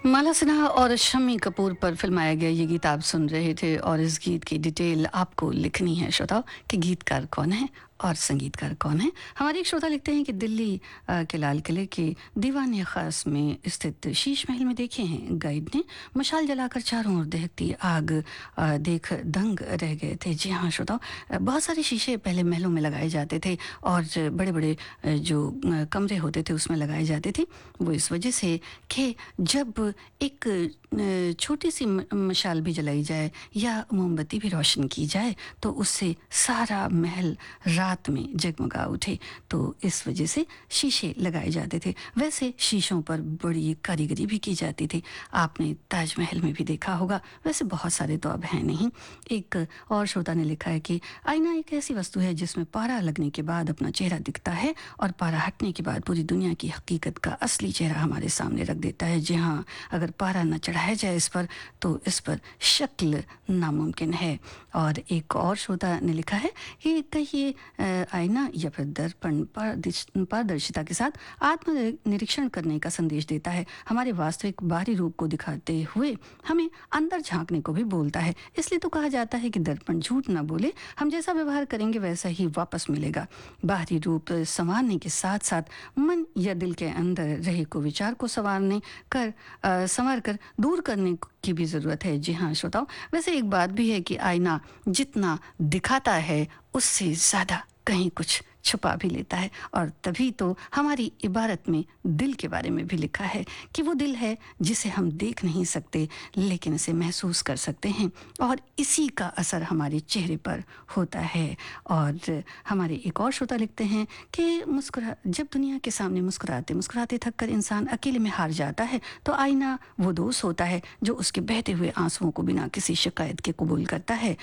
माला सिन्हा और शम्मी कपूर पर फिल्माया गया ये गीत आप सुन रहे थे और इस गीत की डिटेल आपको लिखनी है श्रोताओ कि गीतकार कौन है और संगीतकार कौन है। हमारे एक श्रोता लिखते हैं कि दिल्ली के लाल किले के दीवान खास में स्थित शीश महल में देखे हैं गाइड ने मशाल जलाकर चारों ओर दहकती आग देख दंग रह गए थे। जी हाँ श्रोताओ, बहुत सारे शीशे पहले महलों में लगाए जाते थे और बड़े बड़े जो कमरे होते थे उसमें लगाए जाते थे। वो इस वजह से कि जब एक छोटी सी मशाल भी जलाई जाए या मोमबत्ती भी रोशन की जाए तो उससे सारा महल रात में जगमगा उठे। तो इस वजह से शीशे लगाए जाते थे। वैसे शीशों पर बड़ी कारीगरी भी की जाती थी, आपने ताजमहल में भी देखा होगा। वैसे बहुत सारे तो अब हैं नहीं। एक और श्रोता ने लिखा है कि आईना एक ऐसी वस्तु है जिसमें पारा लगने के बाद अपना चेहरा दिखता है और पारा हटने के बाद पूरी दुनिया की हकीकत का असली चेहरा हमारे सामने रख देता है। जी हाँ, अगर पारा न चढ़ाया जाए इस पर तो इस पर शक्ल नामुमकिन है। और एक और श्रोता ने लिखा है कि कहिए आईना या फिर दर्पण पारदर्शिता के साथ आत्मनिरीक्षण करने का संदेश देता है। हमारे वास्तविक बाहरी रूप को दिखाते हुए हमें अंदर झांकने को भी बोलता है। इसलिए तो कहा जाता है कि दर्पण झूठ ना बोले, हम जैसा व्यवहार करेंगे वैसा ही वापस मिलेगा। बाहरी रूप संवारने के साथ साथ मन या दिल के अंदर रहे को विचार को संवार कर दूर करने की भी ज़रूरत है। जी हाँ श्रोताओं, वैसे एक बात भी है कि आईना जितना दिखाता है उससे ज़्यादा कहीं कुछ छुपा भी लेता है। और तभी तो हमारी इबारत में दिल के बारे में भी लिखा है कि वो दिल है जिसे हम देख नहीं सकते लेकिन इसे महसूस कर सकते हैं और इसी का असर हमारे चेहरे पर होता है। और हमारे एक और श्रोता लिखते हैं कि जब दुनिया के सामने मुस्कुराते मुस्कुराते थक कर इंसान अकेले में हार जाता है तो आईना वो दोस्त होता है जो उसके बहते हुए आंसुओं को बिना किसी शिकायत के कबूल करता है।